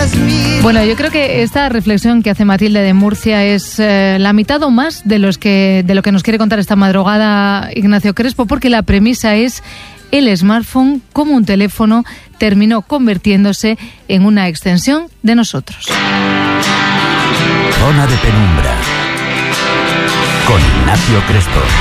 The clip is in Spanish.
Bueno, yo creo que esta reflexión que hace Matilde de Murcia es la mitad o más de lo que nos quiere contar esta madrugada Ignacio Crespo, porque la premisa es el smartphone, como un teléfono, terminó convirtiéndose en una extensión de nosotros. Zona de Penumbra con Ignacio Crespo.